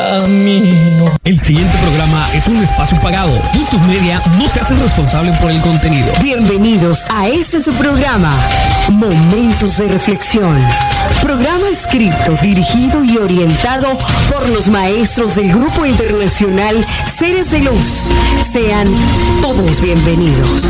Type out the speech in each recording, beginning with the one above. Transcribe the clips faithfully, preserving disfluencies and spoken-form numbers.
camino. El siguiente programa es un espacio pagado. Justus Media no se hace responsable por el contenido. Bienvenidos a este su programa, Momentos de Reflexión. Programa escrito, dirigido y orientado por los maestros del Grupo Internacional Seres de Luz. Sean todos bienvenidos.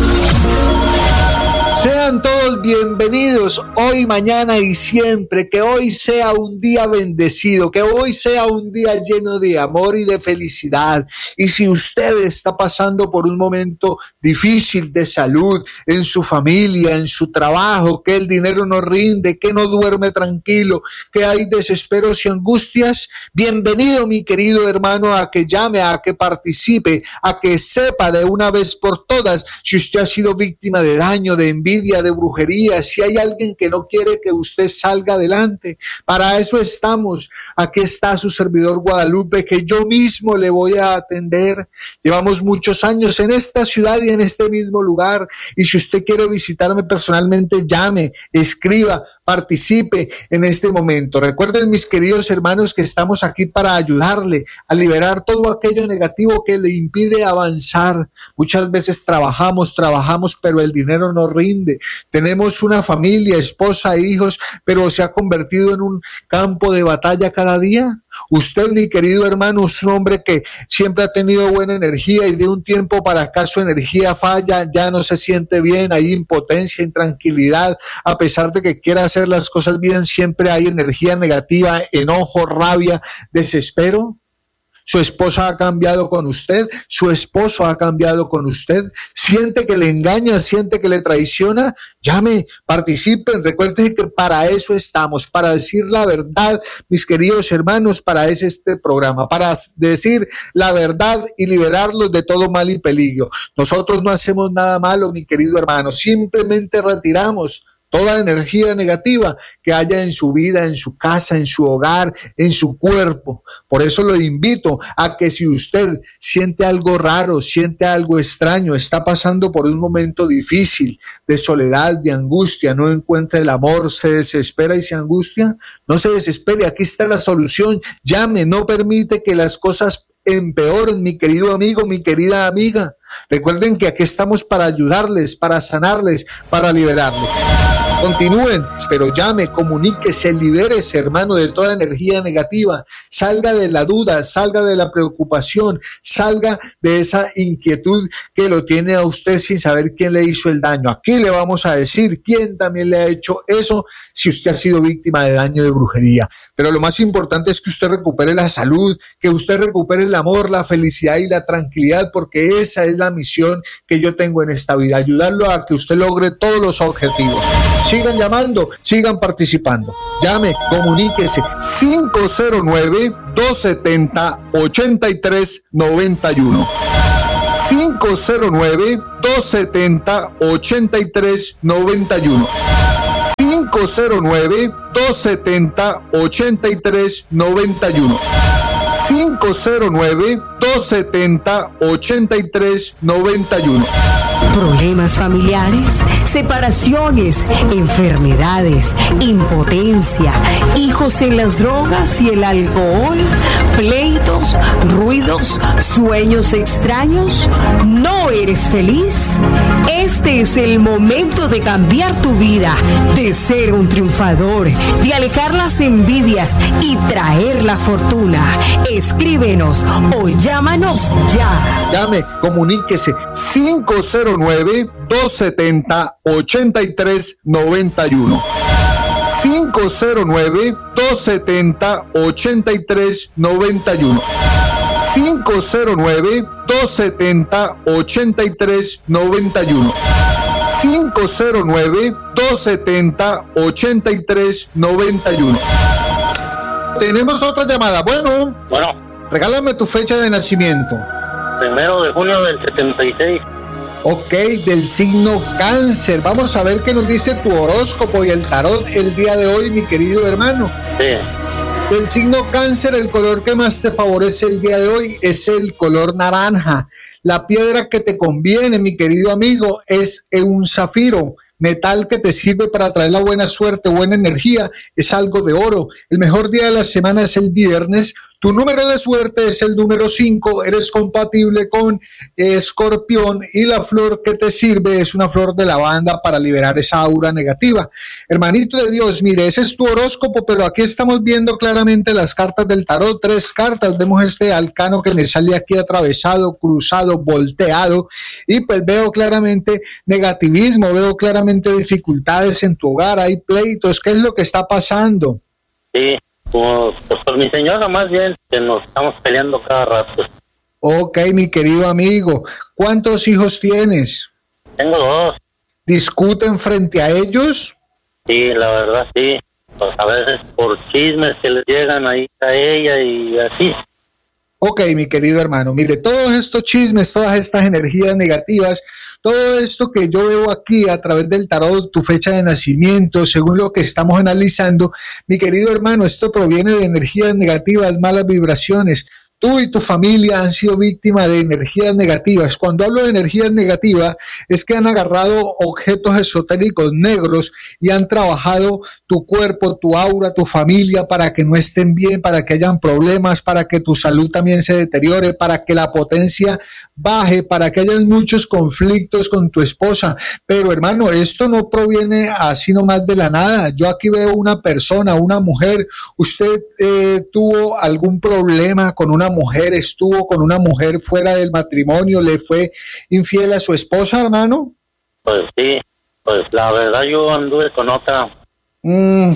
Sean todos bienvenidos hoy, mañana y siempre. Que hoy sea un día bendecido, que hoy sea un día lleno de amor y de felicidad. Y si usted está pasando por un momento difícil de salud en su familia, en su trabajo, que el dinero no rinde, que no duerme tranquilo, que hay desesperos y angustias, bienvenido, mi querido hermano, a que llame, a que participe, a que sepa de una vez por todas si usted ha sido víctima de daño, de envidia, de brujería, si hay alguien que no quiere que usted salga adelante. Para eso estamos. Aquí está su servidor Guadalupe, que yo mismo le voy a atender. Llevamos muchos años en esta ciudad y en este mismo lugar, y si usted quiere visitarme personalmente, llame, escriba, participe en este momento. Recuerden, mis queridos hermanos, que estamos aquí para ayudarle a liberar todo aquello negativo que le impide avanzar. Muchas veces trabajamos, trabajamos, pero el dinero no rinde. Tenemos una familia, esposa, hijos, pero se ha convertido en un campo de batalla cada día. Usted, mi querido hermano, es un hombre que siempre ha tenido buena energía y de un tiempo para acá su energía falla, ya no se siente bien, hay impotencia, intranquilidad. A pesar de que quiera hacer las cosas bien, siempre hay energía negativa, enojo, rabia, desespero. Su esposa ha cambiado con usted, su esposo ha cambiado con usted, siente que le engaña, siente que le traiciona, llame, participen, recuerden que para eso estamos, para decir la verdad, mis queridos hermanos, para eso este programa, para decir la verdad y liberarlos de todo mal y peligro. Nosotros no hacemos nada malo, mi querido hermano, simplemente retiramos toda energía negativa que haya en su vida, en su casa, en su hogar, en su cuerpo. Por eso lo invito a que si usted siente algo raro, siente algo extraño, está pasando por un momento difícil de soledad, de angustia, no encuentra el amor, se desespera y se angustia, no se desespere, aquí está la solución. Llame, no permite que las cosas empeoren, mi querido amigo, mi querida amiga. Recuerden que aquí estamos para ayudarles, para sanarles, para liberarles. Continúen, pero llame, comuníquese, libérese, hermano, de toda energía negativa. Salga de la duda, salga de la preocupación, salga de esa inquietud que lo tiene a usted sin saber quién le hizo el daño. Aquí le vamos a decir quién también le ha hecho eso si usted ha sido víctima de daño de brujería. Pero lo más importante es que usted recupere la salud, que usted recupere el amor, la felicidad y la tranquilidad, porque esa es la misión que yo tengo en esta vida, ayudarlo a que usted logre todos los objetivos. Sigan llamando, sigan participando. Llame, comuníquese cinco cero nueve, dos siete cero, ocho tres nueve uno. cinco cero nueve, dos siete cero, ocho tres nueve uno. cinco cero nueve, dos siete cero, ocho tres nueve uno. cinco cero nueve, dos siete cero, ocho tres nueve uno. Problemas familiares, separaciones, enfermedades, impotencia, hijos en las drogas y el alcohol, pleitos, ruidos, sueños extraños. ¿No eres feliz? Este es el momento de cambiar tu vida, de ser un triunfador, de alejar las envidias y traer la fortuna. Escríbenos o llámanos ya. Llame, comuníquese cinco cero nueve, dos siete cero, ocho tres nueve uno. cinco cero nueve, dos siete cero, ocho tres nueve uno. cinco cero nueve, dos siete cero, ocho tres nueve uno. cinco cero nueve, dos siete cero, ocho tres nueve uno. Tenemos otra llamada. Bueno. Bueno. Regálame tu fecha de nacimiento. Primero de junio del setenta y seis. Ok, del signo Cáncer. Vamos a ver qué nos dice tu horóscopo y el tarot el día de hoy, mi querido hermano. Sí. Del signo Cáncer, el color que más te favorece el día de hoy es el color naranja. La piedra que te conviene, mi querido amigo, es un zafiro. Metal que te sirve para traer la buena suerte, buena energía, es algo de oro. El mejor día de la semana es el viernes. Tu número de suerte es el número cinco, eres compatible con Escorpión y la flor que te sirve es una flor de lavanda para liberar esa aura negativa. Hermanito de Dios, mire, ese es tu horóscopo, pero aquí estamos viendo claramente las cartas del tarot, tres cartas, vemos este arcano que me sale aquí atravesado, cruzado, volteado, y pues veo claramente negativismo, veo claramente dificultades en tu hogar, hay pleitos, ¿qué es lo que está pasando? Sí, pues, pues por mi señora más bien, que nos estamos peleando cada rato. Ok, mi querido amigo, ¿cuántos hijos tienes? Tengo dos. ¿Discuten frente a ellos? Sí, la verdad sí, pues a veces por chismes que les llegan ahí a ella y así. Ok, mi querido hermano, mire, todos estos chismes, todas estas energías negativas, todo esto que yo veo aquí a través del tarot, tu fecha de nacimiento, según lo que estamos analizando, mi querido hermano, esto proviene de energías negativas, malas vibraciones. Tú y tu familia han sido víctimas de energías negativas. Cuando hablo de energías negativas, es que han agarrado objetos esotéricos negros y han trabajado tu cuerpo, tu aura, tu familia para que no estén bien, para que hayan problemas, para que tu salud también se deteriore, para que la potencia baje, para que hayan muchos conflictos con tu esposa. Pero hermano, esto no proviene así nomás de la nada. Yo aquí veo una persona, una mujer. ¿Usted eh, tuvo algún problema con una mujer, estuvo con una mujer fuera del matrimonio, le fue infiel a su esposa, hermano? Pues sí, pues la verdad yo anduve con otra. Mm,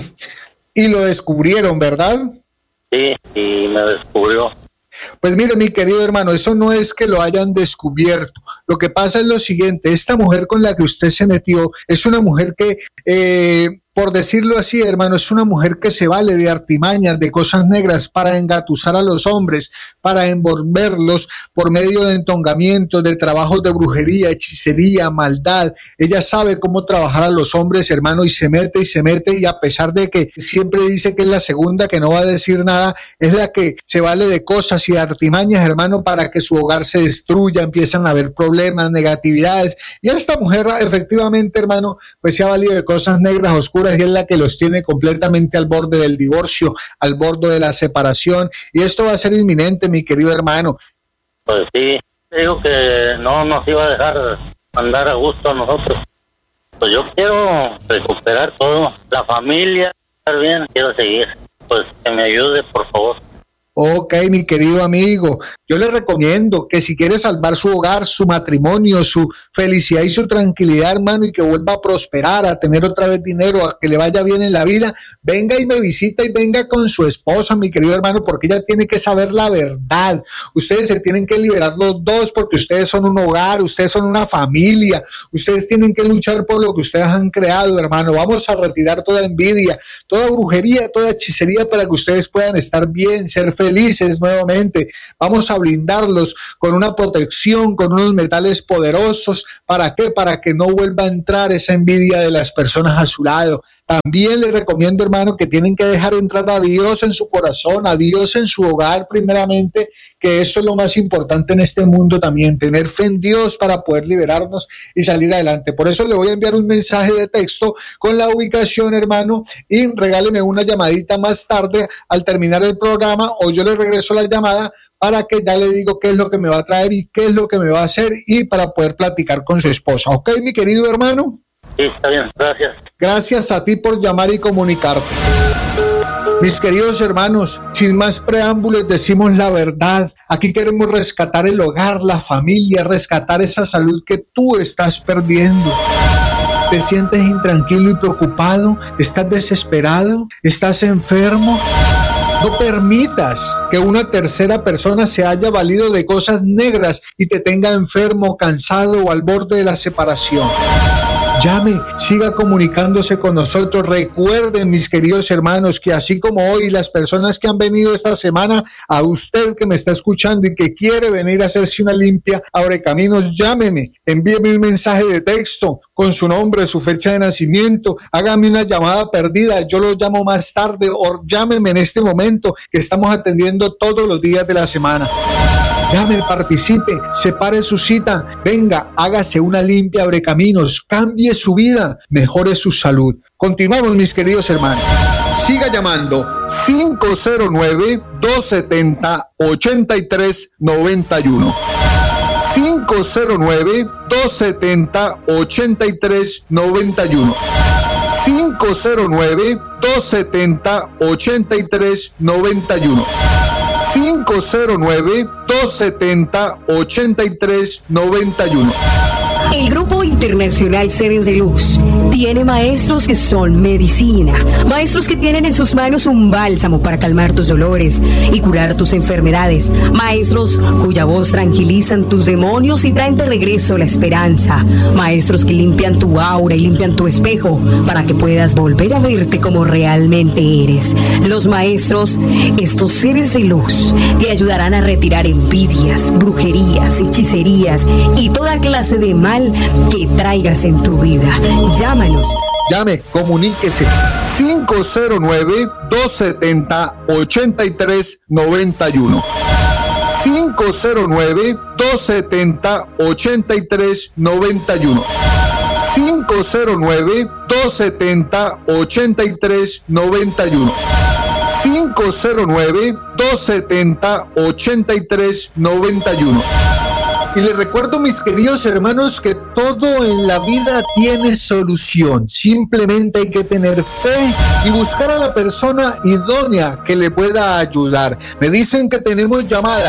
y lo descubrieron, ¿verdad? Sí, y me descubrió. Pues mire, mi querido hermano, eso no es que lo hayan descubierto. Lo que pasa es lo siguiente, esta mujer con la que usted se metió es una mujer que... Eh, por decirlo así, hermano, es una mujer que se vale de artimañas, de cosas negras para engatusar a los hombres, para envolverlos por medio de entongamientos, de trabajos de brujería, hechicería, maldad. Ella sabe cómo trabajar a los hombres, hermano, y se mete y se mete, y a pesar de que siempre dice que es la segunda, que no va a decir nada, es la que se vale de cosas y de artimañas, hermano, para que su hogar se destruya, empiezan a haber problemas, negatividades. Y esta mujer, efectivamente, hermano, pues se ha valido de cosas negras, oscuras, y es la que los tiene completamente al borde del divorcio, al borde de la separación, y esto va a ser inminente, mi querido hermano. Pues sí, digo que no nos iba a dejar andar a gusto a nosotros. Pues yo quiero recuperar todo, la familia, estar bien, quiero seguir. Pues que me ayude, por favor. Ok, mi querido amigo, yo le recomiendo que si quiere salvar su hogar, su matrimonio, su felicidad y su tranquilidad, hermano, y que vuelva a prosperar, a tener otra vez dinero, a que le vaya bien en la vida, venga y me visita y venga con su esposa, mi querido hermano, porque ella tiene que saber la verdad. Ustedes se tienen que liberar los dos porque ustedes son un hogar, ustedes son una familia, ustedes tienen que luchar por lo que ustedes han creado, hermano. Vamos a retirar toda envidia, toda brujería, toda hechicería para que ustedes puedan estar bien, ser felices. felices nuevamente. Vamos a blindarlos con una protección, con unos metales poderosos. ¿Para qué? Para que no vuelva a entrar esa envidia de las personas a su lado. También les recomiendo, hermano, que tienen que dejar entrar a Dios en su corazón, a Dios en su hogar primeramente, que eso es lo más importante en este mundo también, tener fe en Dios para poder liberarnos y salir adelante. Por eso le voy a enviar un mensaje de texto con la ubicación, hermano, y regáleme una llamadita más tarde al terminar el programa, o yo le regreso la llamada para que ya le digo qué es lo que me va a traer y qué es lo que me va a hacer, y para poder platicar con su esposa. ¿Ok, mi querido hermano? Sí, está bien, gracias. Gracias a ti por llamar y comunicarte. Mis queridos hermanos, sin más preámbulos, decimos la verdad. Aquí queremos rescatar el hogar, la familia, rescatar esa salud que tú estás perdiendo. ¿Te sientes intranquilo y preocupado? ¿Estás desesperado? ¿Estás enfermo? No permitas que una tercera persona se haya valido de cosas negras y te tenga enfermo, cansado o al borde de la separación. Llame, siga comunicándose con nosotros. Recuerden, mis queridos hermanos, que así como hoy las personas que han venido esta semana, a usted que me está escuchando y que quiere venir a hacerse una limpia, abre caminos, llámeme, envíeme un mensaje de texto con su nombre, su fecha de nacimiento, hágame una llamada perdida, yo lo llamo más tarde, o llámeme en este momento, que estamos atendiendo todos los días de la semana. Llame, participe, separe su cita, venga, hágase una limpia, abre caminos, cambie su vida, mejore su salud. Continuamos, mis queridos hermanos. Siga llamando cinco cero nueve, dos siete cero, ocho tres nueve uno. cinco cero nueve, dos siete cero, ocho tres nueve uno. cinco cero nueve, dos siete cero, ocho tres nueve uno. cinco cero nueve, dos siete cero, ocho tres nueve uno. El Grupo Internacional Seres de Luz tiene maestros que son medicina, maestros que tienen en sus manos un bálsamo para calmar tus dolores y curar tus enfermedades, maestros cuya voz tranquilizan tus demonios y traen de regreso la esperanza, maestros que limpian tu aura y limpian tu espejo para que puedas volver a verte como realmente eres. Los maestros, estos seres de luz, te ayudarán a retirar envidias, brujerías, hechicerías y toda clase de mal que traigas en tu vida. Llámanos. Llame, comuníquese cinco cero nueve, dos siete cero, ocho tres nueve uno. cinco cero nueve, dos siete cero, ocho tres nueve uno. cinco cero nueve, dos siete cero, ocho tres nueve uno. cinco cero nueve, dos siete cero, ocho tres nueve uno. Y les recuerdo, mis queridos hermanos, que todo en la vida tiene solución. Simplemente hay que tener fe y buscar a la persona idónea que le pueda ayudar. Me dicen que tenemos llamada.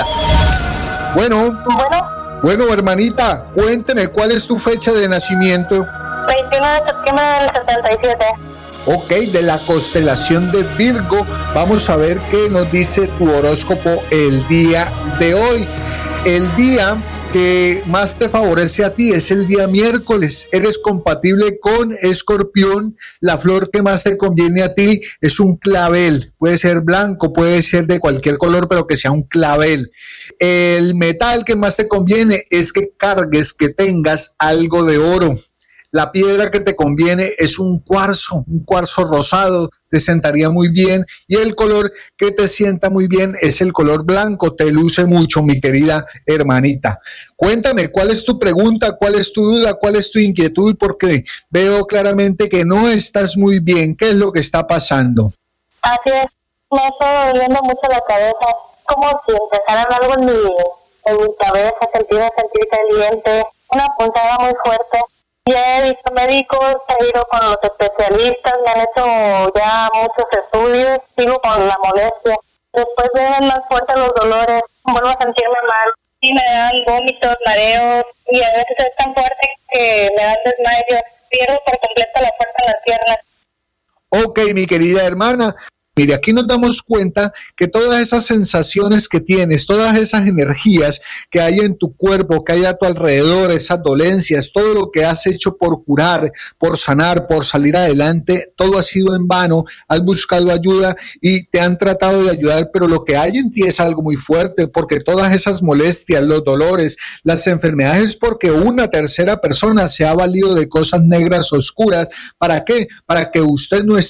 Bueno, Bueno, bueno, hermanita, cuénteme, ¿cuál es tu fecha de nacimiento? veintiuno de septiembre del setenta y siete. Ok, de la constelación de Virgo. Vamos a ver qué nos dice tu horóscopo el día de hoy. El día que más te favorece a ti es el día miércoles. Eres compatible con Escorpión. La flor que más te conviene a ti es un clavel. Puede ser blanco, puede ser de cualquier color, pero que sea un clavel. El metal que más te conviene es que cargues, que tengas algo de oro. La piedra que te conviene es un cuarzo, un cuarzo rosado, te sentaría muy bien. Y el color que te sienta muy bien es el color blanco, te luce mucho, mi querida hermanita. Cuéntame, ¿cuál es tu pregunta? ¿Cuál es tu duda? ¿Cuál es tu inquietud? Porque veo claramente que no estás muy bien. ¿Qué es lo que está pasando? Así es, me está doliendo mucho la cabeza, como si empezaran algo en mi, en mi cabeza, sentir, sentir caliente, una puntada muy fuerte. Ya he visto médicos, he ido con los especialistas, me han hecho ya muchos estudios, sigo con la molestia. Después vienen más fuertes los dolores, vuelvo a sentirme mal y me dan vómitos, mareos y a veces es tan fuerte que me dan desmayos, pierdo por completo la fuerza en las piernas. Ok, mi querida hermana. Mire, aquí nos damos cuenta que todas esas sensaciones que tienes, todas esas energías que hay en tu cuerpo, que hay a tu alrededor, esas dolencias, todo lo que has hecho por curar, por sanar, por salir adelante, todo ha sido en vano. Has buscado ayuda y te han tratado de ayudar, pero lo que hay en ti es algo muy fuerte, porque todas esas molestias, los dolores, las enfermedades, es porque una tercera persona se ha valido de cosas negras oscuras. ¿Para qué? Para que usted no esté